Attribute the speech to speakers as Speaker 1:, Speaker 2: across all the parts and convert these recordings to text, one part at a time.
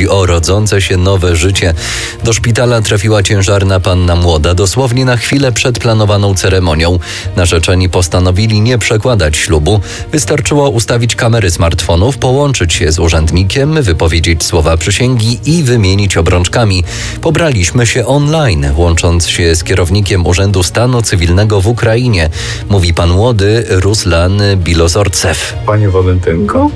Speaker 1: troski o rodzące się nowe życie. Do szpitala trafiła ciężarna panna młoda dosłownie na chwilę przed planowaną ceremonią. Narzeczeni postanowili nie przekładać ślubu. Wystarczyło ustawić kamery smartfonów, połączyć się z urzędnikiem, wypowiedzieć słowa przysięgi i wymienić obrączkami. Pobraliśmy się online, łącząc się z kierownikiem Urzędu Stanu Cywilnego w Ukrainie, mówi pan młody Ruslan Bilozorcew.
Speaker 2: Pani Walentynko?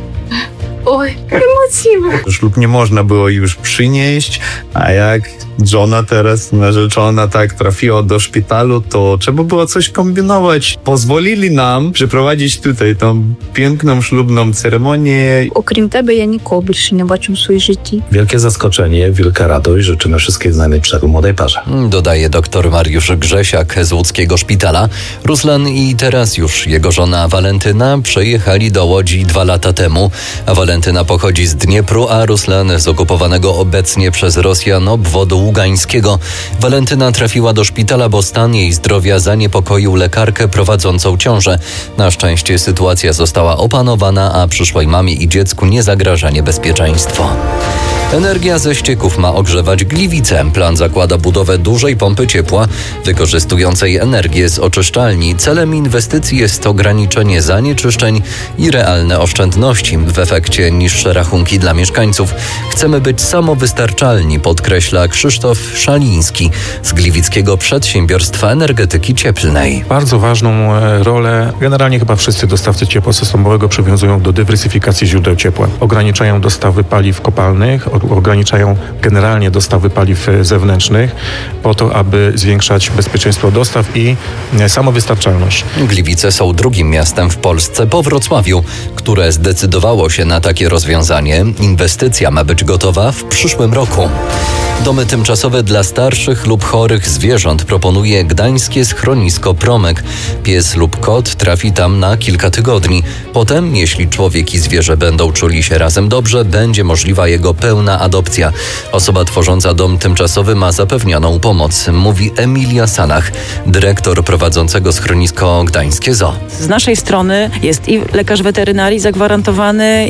Speaker 3: Oj, emocjowo.
Speaker 2: Ślub nie można było już przynieść, a jak żona teraz, narzeczona, tak trafiła do szpitalu, to trzeba było coś kombinować. Pozwolili nam przeprowadzić tutaj tą piękną, ślubną ceremonię.
Speaker 3: Окрім тебе, я нікого більше не бачу в своїй житті.
Speaker 4: Wielkie zaskoczenie, wielka radość. Życzymy wszystkiego najlepszego młodej parze.
Speaker 1: Dodaje dr Mariusz Grzesiak z łódzkiego szpitala. Ruslan i teraz już jego żona Walentyna przejechali do Łodzi 2 lata temu. A Walentyna pochodzi z Dniepru, a Ruslan z okupowanego obecnie przez Rosjan obwodu ługańskiego. Walentyna trafiła do szpitala, bo stan jej zdrowia zaniepokoił lekarkę prowadzącą ciążę. Na szczęście sytuacja została opanowana, a przyszłej mamie i dziecku nie zagraża niebezpieczeństwo. Energia ze ścieków ma ogrzewać Gliwice. Plan zakłada budowę dużej pompy ciepła wykorzystującej energię z oczyszczalni. Celem inwestycji jest ograniczenie zanieczyszczeń i realne oszczędności. W efekcie niższe rachunki dla mieszkańców. Chcemy być samowystarczalni, podkreśla Krzysztof Szaliński z Gliwickiego Przedsiębiorstwa Energetyki Cieplnej.
Speaker 5: Bardzo ważną rolę generalnie chyba wszyscy dostawcy ciepła systemowego przywiązują do dywersyfikacji źródeł ciepła. Ograniczają dostawy paliw kopalnych, ograniczają generalnie dostawy paliw zewnętrznych po to, aby zwiększać bezpieczeństwo dostaw i samowystarczalność.
Speaker 1: Gliwice są drugim miastem w Polsce po Wrocławiu, które zdecydowało się na takie rozwiązanie. Inwestycja ma być gotowa w przyszłym roku. Domy tymczasowe dla starszych lub chorych zwierząt proponuje gdańskie schronisko Promyk. Pies lub kot trafi tam na kilka tygodni. Potem, jeśli człowiek i zwierzę będą czuli się razem dobrze, będzie możliwa jego pełna adopcja. Osoba tworząca dom tymczasowy ma zapewnioną pomoc, mówi Emilia Sanach, dyrektor prowadzącego schronisko Gdańskie Zoo.
Speaker 6: Z naszej strony jest i lekarz weterynarii zagwarantowany,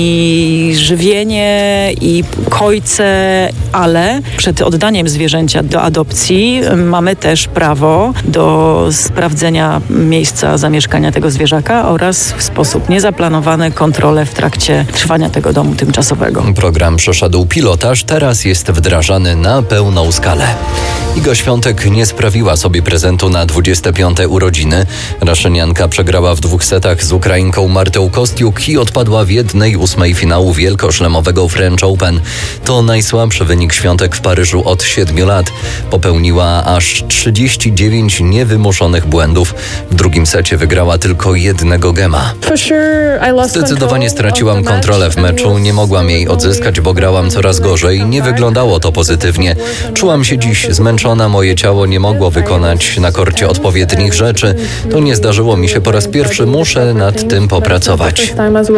Speaker 6: i żywienie, i kojce, ale przed oddaniem zwierzęcia do adopcji mamy też prawo do sprawdzenia miejsca zamieszkania tego zwierzaka oraz w sposób niezaplanowany kontrolę w trakcie trwania tego domu tymczasowego.
Speaker 1: Program przeszedł pilotaż, teraz jest wdrażany na pełną skalę. Iga Świątek nie sprawiła sobie prezentu na 25. urodziny. Raszynianka przegrała w 2 setach z Ukrainką Martą Kostiuk i odpadła w 1/8 finału wielkoszlemowego French Open. To najsłabszy wynik Świątek w Paryżu od 7 lat. Popełniła aż 39 niewymuszonych błędów. W drugim secie wygrała tylko 1 gema. Zdecydowanie straciłam kontrolę w meczu, nie mogłam jej odzyskać, bo grałam coraz gorzej. Nie wyglądało to pozytywnie. Czułam się dziś zmęczona, moje ciało nie mogło wykonać na korcie odpowiednich rzeczy. To nie zdarzyło mi się po raz pierwszy, muszę nad tym popracować.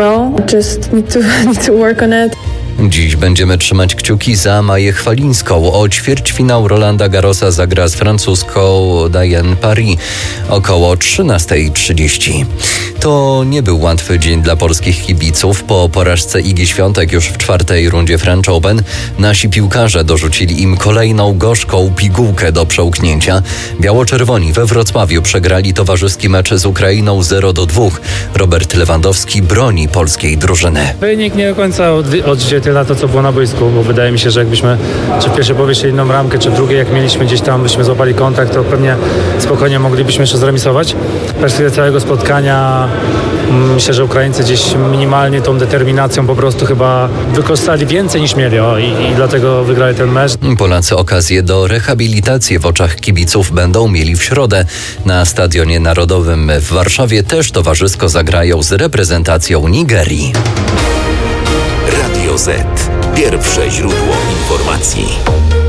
Speaker 1: Dziś będziemy trzymać kciuki za Maję Chwalińską. O ćwierćfinał Rolanda Garrosa zagra z francuską Diane Paris około 13:30. To nie był łatwy dzień dla polskich kibiców. Po porażce Igi Świątek już w 4. rundzie French Open nasi piłkarze dorzucili im kolejną gorzką pigułkę do przełknięcia. Biało-czerwoni we Wrocławiu przegrali towarzyski mecz z Ukrainą 0-2. Robert Lewandowski broni polskiej drużyny.
Speaker 7: Wynik nie do końca odzwierciedla to, co było na boisku, bo wydaje mi się, że jakbyśmy czy w pierwszej połowie się inną ramkę, czy w drugiej, jak mieliśmy gdzieś tam, byśmy złapali kontakt, to pewnie spokojnie moglibyśmy jeszcze zremisować. W perspektywie całego spotkania myślę, że Ukraińcy gdzieś minimalnie tą determinacją po prostu chyba wykorzystali więcej niż mieli i dlatego wygrali ten mecz.
Speaker 1: Polacy okazję do rehabilitacji w oczach kibiców będą mieli w środę. Na Stadionie Narodowym w Warszawie też towarzysko zagrają z reprezentacją Nigerii.
Speaker 8: Radio Z. Pierwsze źródło informacji.